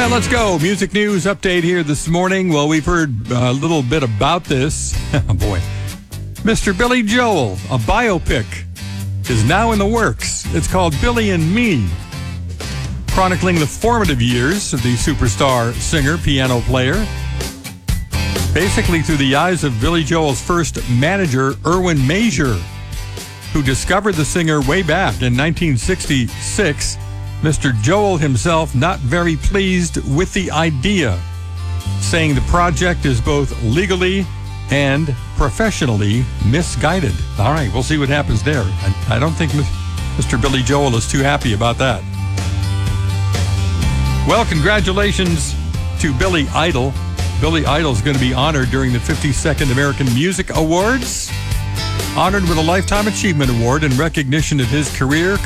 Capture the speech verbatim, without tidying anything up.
right, let's go. Music news update here this morning. Well, we've heard a little bit about this. Oh, boy. Mister Billy Joel, a biopic, is now in the works. It's called Billy and Me, chronicling the formative years of the superstar singer, piano player, basically through the eyes of Billy Joel's first manager, Erwin Mazier, who discovered the singer way back in nineteen sixty-six. Mister Joel himself not very pleased with the idea, saying the project is both legally and professionally misguided. All right, we'll see what happens there. I, I don't think Mister Billy Joel is too happy about that. Well, congratulations to Billy Idol. Billy Idol is going to be honored during the fifty-second American Music Awards, honored with a Lifetime Achievement Award in recognition of his career,